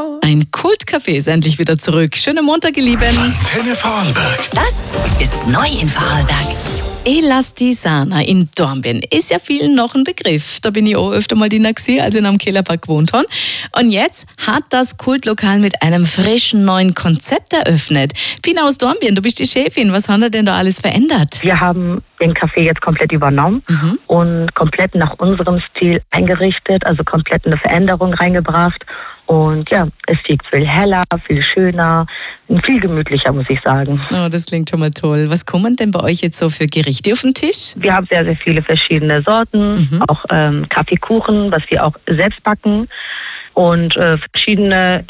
Ein Kultcafé ist endlich wieder zurück. Schönen Montag, ihr Lieben. Antenne Vorarlberg. Das ist neu in Vorarlberg. Elastisana in Dornbirn ist ja vielen noch ein Begriff. Da bin ich auch öfter mal drin gewesen, als ich am Kellerpark gewohnt habe. Und jetzt hat das Kultlokal mit einem frischen neuen Konzept eröffnet. Pina aus Dornbirn, du bist die Chefin. Was hat er denn da alles verändert? Wir haben den Café jetzt komplett übernommen und komplett nach unserem Stil eingerichtet, also komplett eine Veränderung reingebracht. Und ja, es liegt viel heller, viel schöner und viel gemütlicher, muss ich sagen. Oh, das klingt schon mal toll. Was kommen denn bei euch jetzt so für Gerichte auf den Tisch? Wir haben sehr, sehr viele verschiedene Sorten, auch Kaffeekuchen, was wir auch selbst backen und verschiedene